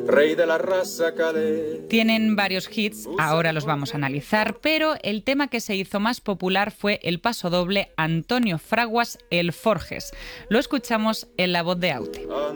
rey de la raza calé. Tienen varios hits, ahora los vamos a analizar, pero el tema que se hizo más popular fue el pasodoble Antonio Fraguas, El Forges. Lo escuchamos en la voz de Aute.